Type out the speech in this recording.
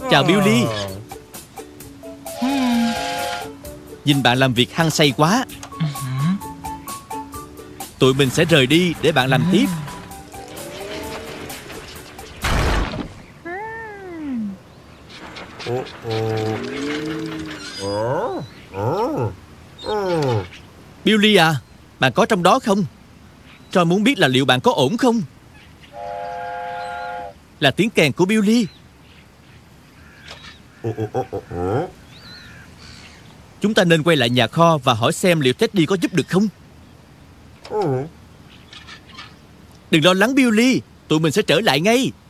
Chào Billy. Nhìn bạn làm việc hăng say quá. Tụi mình sẽ rời đi để bạn làm tiếp. Billy à, bạn có trong đó không? Troy muốn biết là liệu bạn có ổn không? Là tiếng kèn của Billy. Chúng ta nên quay lại nhà kho và hỏi xem liệu Teddy có giúp được không. Đừng lo lắng Billy, tụi mình sẽ trở lại ngay.